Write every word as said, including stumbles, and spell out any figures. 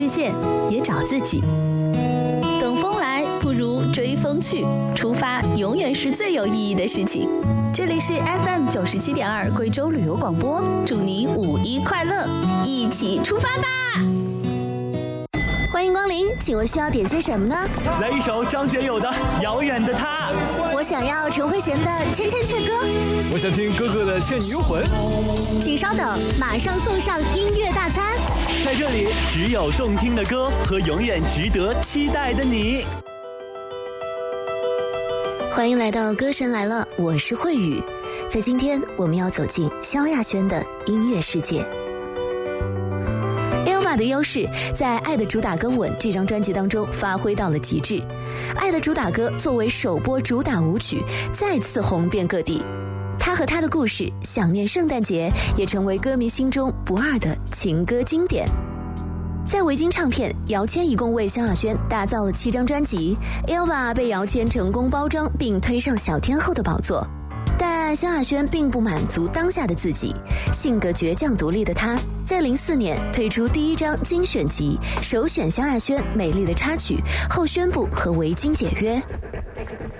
世界，也找自己。等风来，不如追风去，出发永远是最有意义的事情。这里是 F M 九十七点二贵州旅游广播，祝你五一快乐，一起出发吧！ 欢迎光临，请问需要点些什么呢？ 来一首张学友的《遥远的他》。 我想要陈慧娴的《千千阙歌》。 我想听哥哥的《倩女幽魂》。 请稍等，马上送上音乐大餐。 在这里，只有动听的歌和永远值得期待的你。 欢迎来到歌神来了，我是慧宇。在今天，我们要走进萧亚轩的音乐世界。Elva 的优势在《爱的主打歌吻》这张专辑当中发挥到了极致，《爱的主打歌》作为首播主打舞曲，再次红遍各地。他和他的故事，想念圣诞节，也成为歌迷心中不二的情歌经典。在维京唱片，姚谦一共为萧亚轩打造了七张专辑 ，Elva 被姚谦成功包装并推上小天后的宝座。但萧亚轩并不满足当下的自己，性格倔强独立的她，在零四年推出第一张精选集，首选萧亚轩美丽的插曲后，宣布和维京解约。